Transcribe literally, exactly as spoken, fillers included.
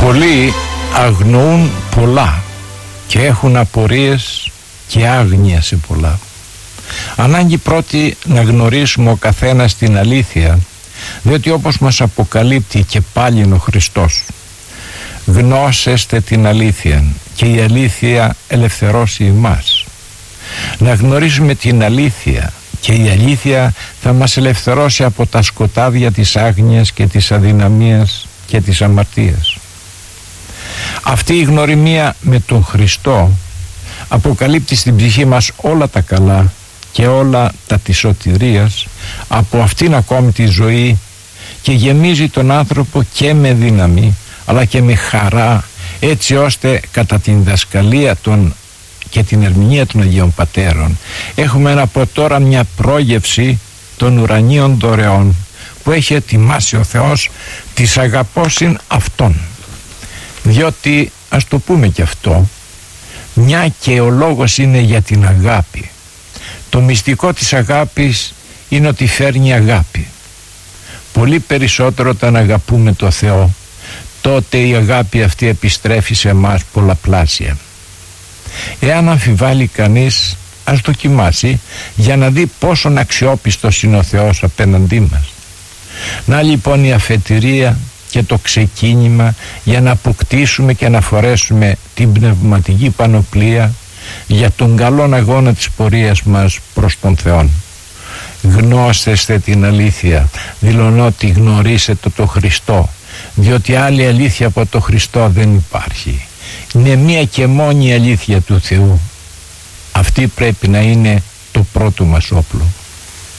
Πολλοί αγνοούν πολλά και έχουν απορίες και άγνοια σε πολλά. Ανάγκη πρώτη να γνωρίσουμε ο καθένας την αλήθεια, διότι όπως μας αποκαλύπτει και πάλι ο Χριστός, γνώσεστε την αλήθεια και η αλήθεια ελευθερώσει εμάς. Να γνωρίζουμε την αλήθεια και η αλήθεια θα μας ελευθερώσει από τα σκοτάδια της άγνοιας και της αδυναμίας και της αμαρτίας. Αυτή η γνωριμία με τον Χριστό αποκαλύπτει στην ψυχή μας όλα τα καλά και όλα τα της σωτηρίας, από αυτήν ακόμη τη ζωή, και γεμίζει τον άνθρωπο και με δύναμη αλλά και με χαρά, έτσι ώστε κατά την δασκαλία των και την ερμηνεία των Αγίων Πατέρων έχουμε από τώρα μια πρόγευση των ουρανίων δωρεών που έχει ετοιμάσει ο Θεός της αγαπώσιν αυτών. Διότι, ας το πούμε και αυτό, μια και ο λόγος είναι για την αγάπη, το μυστικό της αγάπης είναι ότι φέρνει αγάπη. Πολύ περισσότερο όταν αγαπούμε το Θεό, τότε η αγάπη αυτή επιστρέφει σε εμάς πολλαπλάσια. Εάν αμφιβάλλει κανείς, ας δοκιμάσει για να δει πόσον αξιόπιστος είναι ο Θεός απέναντί μας. Να λοιπόν η αφετηρία και το ξεκίνημα για να αποκτήσουμε και να φορέσουμε την πνευματική πανοπλία για τον καλόν αγώνα της πορείας μας προς τον Θεό. Γνώσεστε την αλήθεια, δηλώνω ότι γνωρίσετε το Χριστό, διότι άλλη αλήθεια από το Χριστό δεν υπάρχει. Είναι μία και μόνη αλήθεια του Θεού. Αυτή πρέπει να είναι το πρώτο μας όπλο.